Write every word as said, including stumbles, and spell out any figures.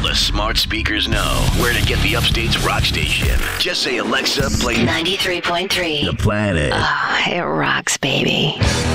the smart speakers know where to get the Upstate's rock station. Just say, Alexa, play ninety-three point three. The Planet. Oh, it rocks, baby.